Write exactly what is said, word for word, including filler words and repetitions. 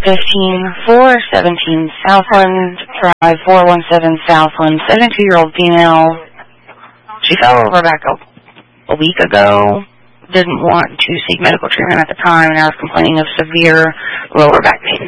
fifteen four seventeen Southland Drive, four one seven Southland, seventy-two-year-old female. She fell over back a, a week ago. Didn't want to seek medical treatment at the time, and I was complaining of severe lower back pain